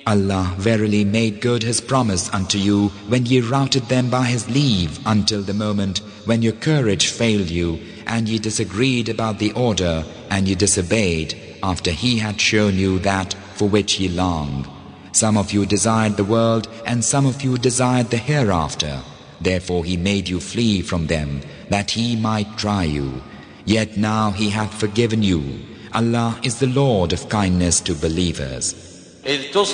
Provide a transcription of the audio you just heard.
Allah verily made good His promise unto you when ye routed them by His leave until the moment when your courage failed you and ye disagreed about the order and ye disobeyed after He had shown you that for which ye longed. Some of you desired the world and some of you desired the hereafter. Therefore He made you flee from them that He might try you. Yet now He hath forgiven you. Allah is the Lord of kindness to believers. إذ